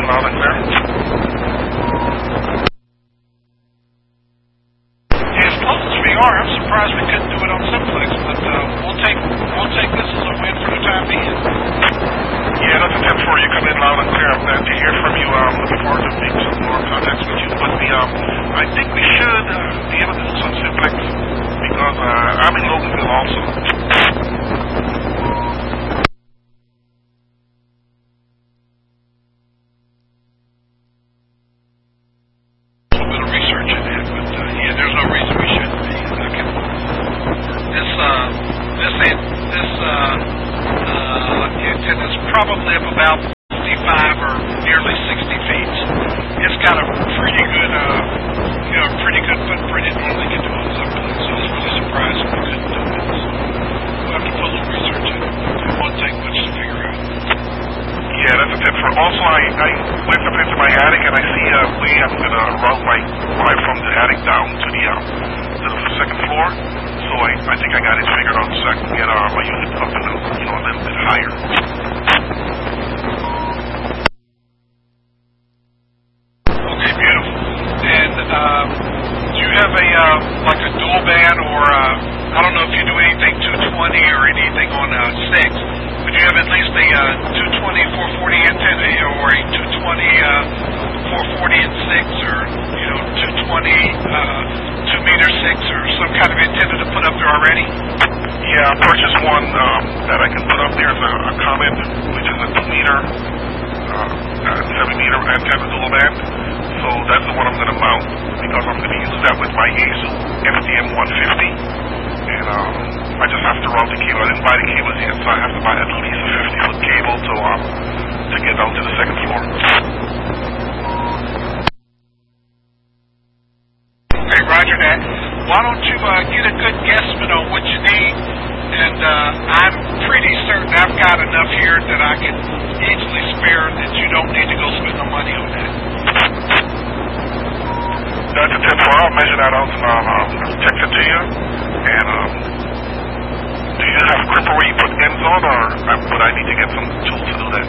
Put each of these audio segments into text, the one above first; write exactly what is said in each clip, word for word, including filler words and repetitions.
loud and clear. Yeah, as close as we are, I'm surprised we couldn't do it on Simplex, but uh, we'll take we'll take this as a win for the time being. Yeah, that's a ten four. You come in loud and clear. I'm glad to hear from you. I'm looking forward to making some more contacts with you. But the, um, I think we should uh, be able to do some Simplex because uh, I'm in Loganville also. Probably up about fifty-five or nearly sixty feet. It's got a pretty good, uh, you know, pretty good footprint. It normally can do on Simplex, so I was really surprised we couldn't do it. So we'll have to put a little research in it. It won't take much to figure out. Yeah, that's a tip for. Also, I, I went up into my attic and I see a way I'm going to route my pipe from the attic down to the uh, to the second floor. So I, I think I got it figured out so I can get uh, my unit up and you know a little bit higher. Okay, beautiful. And um, do you have a uh, like a dual band or uh, I don't know if you do anything two twenty or anything on uh, six, but you have at least a uh, two twenty four forty antenna or a two twenty uh, four forty and six or you know two twenty uh, two meter six or some kind of antenna to put up there already? Yeah, I purchased one um, that I can put up there as a, a Comet, which is a two meter, uh, seven meter antenna dual band. So that's the one I'm going to mount because I'm going to use that with my Yaesu F D M one fifty. And um, I just have to route the cable. I didn't buy the cables yet, so I have to buy at least a fifty foot cable to, um, to get down to the second floor. Okay, roger that. Why don't you uh, get a good guesstimate on what you need? And uh, I'm pretty certain I've got enough here that I can easily spare that you don't need to go spend no money on that. That's a ten four. I'll measure that out and um, um, text it to you. And um, do you have gripper where you put ends on, or uh, would I need to get some tools to do that?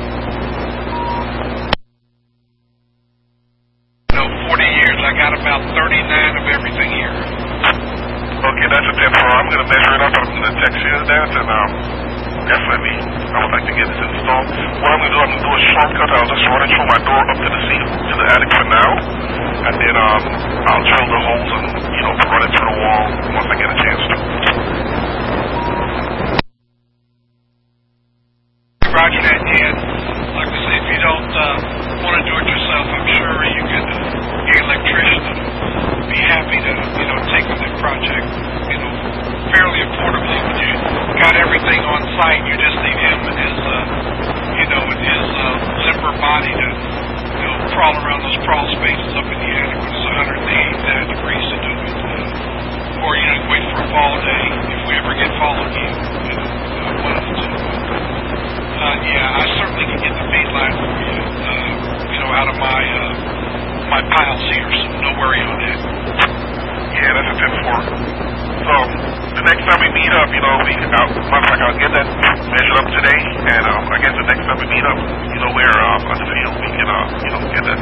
No, forty years. I got about thirty-nine of everything here. Okay, that's a ten four. I'm going to measure it up. I'm going to text you that, and um, definitely I would like to get this installed. What I'm going to do, I'm going to do a shortcut. I'll just run it through my door up to the seat, to the attic for now, and then um, I'll drill the holes and, you know, run it through the wall once I get a chance to. Roger that, and like I say, if you don't uh, want to do it yourself, I'm sure you could uh, get an electrician and be happy to, you know, take on that project, you know, fairly affordably. When you got everything on site, you just need him and his, uh, you know, and his uh, limber body to, you know, crawl around those crawl spaces up in the attic when it's one hundred eighty-nine degrees to do it. Uh, or, you know, wait for a fall day if we ever get fall again, you know, uh, one of the two. Uh, yeah, I certainly can get the main line for you, uh, you know, out of my uh, my piles here, so no worry on that. Yeah, that's a ten four. So the next time we meet up, you know, we can, uh, matter of fact, I'll get that measured up today, and um, I guess the next time we meet up, you know, we're uh, on the field, we can, uh, you know, get the